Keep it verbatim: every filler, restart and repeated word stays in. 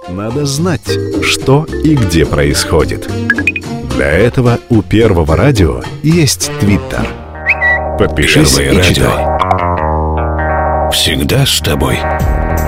надо знать, что и где происходит. Для этого у Первого радио есть Твиттер. Подпишись Первое и радио. читай. Всегда с тобой.